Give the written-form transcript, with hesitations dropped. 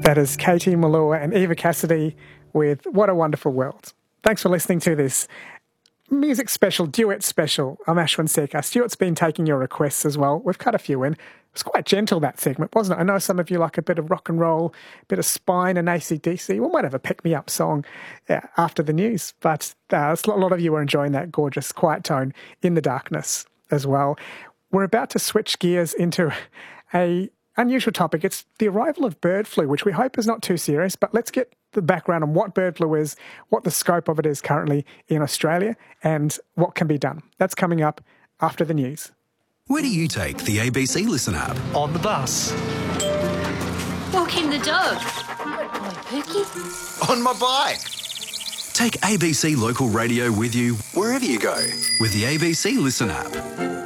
That is Katie Malua and Eva Cassidy with What a Wonderful World. Thanks for listening to this music special, duet special. I'm Ashwin Sekar. Stuart's been taking your requests as well. We've cut a few in. It was quite gentle, that segment, wasn't it? I know some of you like a bit of rock and roll, a bit of Spine and AC/DC. We might have a pick-me-up song after the news, but a lot of you are enjoying that gorgeous quiet tone in the darkness as well. We're about to switch gears into a unusual topic. It's the arrival of bird flu, which we hope is not too serious, but let's get the background on what bird flu is, what the scope of it is currently in Australia, and what can be done. That's coming up after the news. Where do you take the ABC Listen app? On the bus. Walking the dog. My Pookie. On my bike. Take ABC Local Radio with you wherever you go with the ABC Listen app.